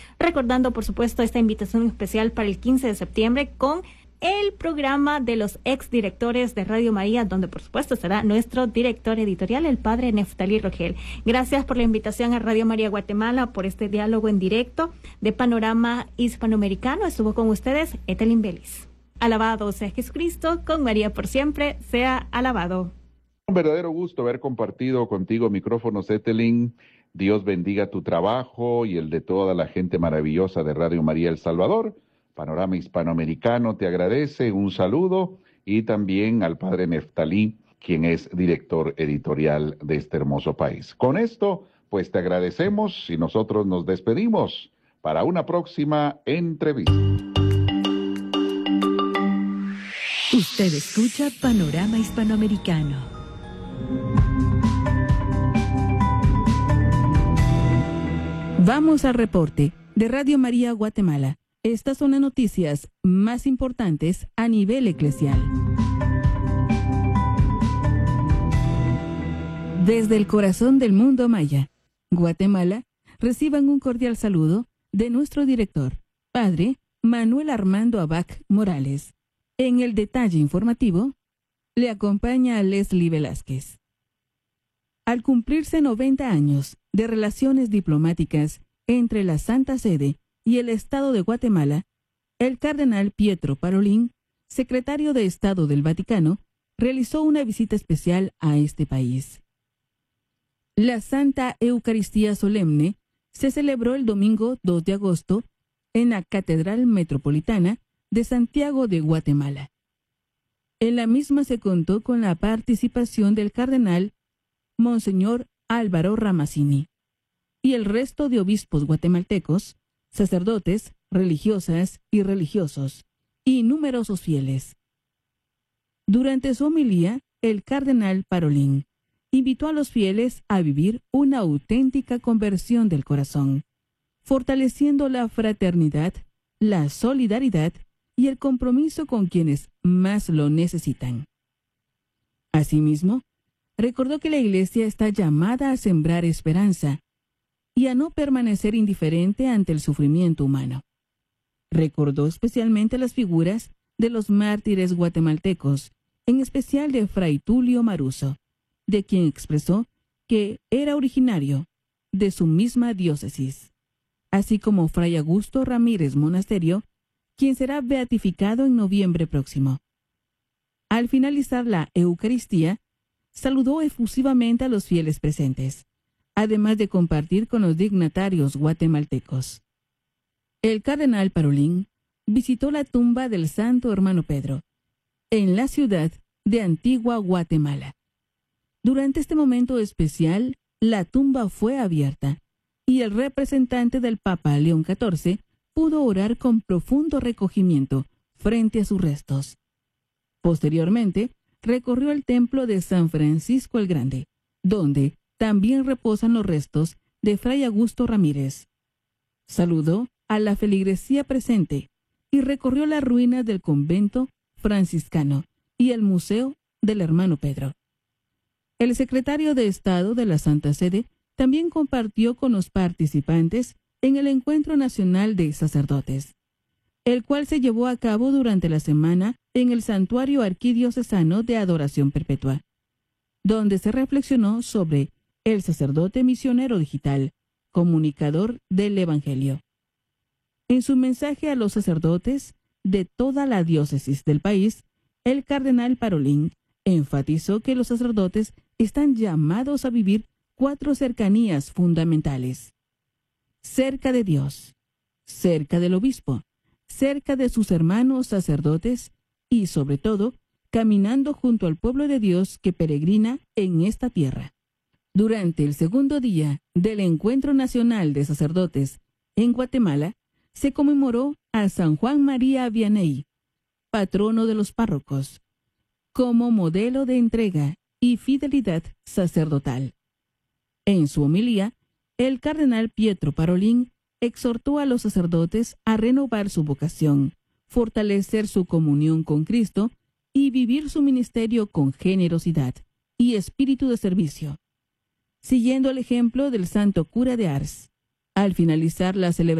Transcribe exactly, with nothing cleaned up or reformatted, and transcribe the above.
recordando por supuesto esta invitación especial para el quince de septiembre con el programa de los exdirectores de Radio María, donde por supuesto estará nuestro director editorial, el padre Neftalí Rogel. Gracias por la invitación a Radio María Guatemala, por este diálogo en directo de Panorama Hispanoamericano. Estuvo con ustedes Etelín Vélez. Alabado sea Jesucristo, con María por siempre, sea alabado. Un verdadero gusto haber compartido contigo micrófonos, Etelín. Dios bendiga tu trabajo y el de toda la gente maravillosa de Radio María El Salvador. Panorama Hispanoamericano te agradece, un saludo, y también al padre Neftalí, quien es director editorial de este hermoso país. Con esto, pues te agradecemos y nosotros nos despedimos para una próxima entrevista. Usted escucha Panorama Hispanoamericano. Vamos al reporte de Radio María Guatemala. Estas son las noticias más importantes a nivel eclesial. Desde el corazón del mundo maya, Guatemala, reciban un cordial saludo de nuestro director, padre Manuel Armando Abac Morales. En el detalle informativo, le acompaña a Leslie Velázquez. Al cumplirse noventa años de relaciones diplomáticas entre la Santa Sede y el Estado de Guatemala, el cardenal Pietro Parolin, secretario de Estado del Vaticano, realizó una visita especial a este país. La Santa Eucaristía Solemne se celebró el domingo dos de agosto en la Catedral Metropolitana de Santiago de Guatemala. En la misma se contó con la participación del cardenal Monseñor Álvaro Ramazzini y el resto de obispos guatemaltecos, sacerdotes, religiosas y religiosos, y numerosos fieles. Durante su homilía, el cardenal Parolin invitó a los fieles a vivir una auténtica conversión del corazón, fortaleciendo la fraternidad, la solidaridad y el compromiso con quienes más lo necesitan. Asimismo, recordó que la Iglesia está llamada a sembrar esperanza y a no permanecer indiferente ante el sufrimiento humano. Recordó especialmente las figuras de los mártires guatemaltecos, en especial de Fray Tulio Maruso, de quien expresó que era originario de su misma diócesis, así como Fray Augusto Ramírez Monasterio, quien será beatificado en noviembre próximo. Al finalizar la Eucaristía, saludó efusivamente a los fieles presentes, además de compartir con los dignatarios guatemaltecos. El cardenal Parolin visitó la tumba del Santo Hermano Pedro, en la ciudad de Antigua Guatemala. Durante este momento especial, la tumba fue abierta y el representante del Papa León catorce pudo orar con profundo recogimiento frente a sus restos. Posteriormente, recorrió el templo de San Francisco el Grande, donde también reposan los restos de Fray Augusto Ramírez. Saludó a la feligresía presente y recorrió las ruinas del convento franciscano y el museo del Hermano Pedro. El secretario de Estado de la Santa Sede también compartió con los participantes en el Encuentro Nacional de Sacerdotes, el cual se llevó a cabo durante la semana en el Santuario Arquidiocesano de Adoración Perpetua, donde se reflexionó sobre el sacerdote misionero digital, comunicador del Evangelio. En su mensaje a los sacerdotes de toda la diócesis del país, el cardenal Parolin enfatizó que los sacerdotes están llamados a vivir cuatro cercanías fundamentales: cerca de Dios, cerca del obispo, cerca de sus hermanos sacerdotes y, sobre todo, caminando junto al pueblo de Dios que peregrina en esta tierra. Durante el segundo día del Encuentro Nacional de Sacerdotes en Guatemala, se conmemoró a San Juan María Vianney, patrono de los párrocos, como modelo de entrega y fidelidad sacerdotal. En su homilía, el cardenal Pietro Parolin exhortó a los sacerdotes a renovar su vocación, fortalecer su comunión con Cristo y vivir su ministerio con generosidad y espíritu de servicio, siguiendo el ejemplo del santo cura de Ars. Al finalizar la celebración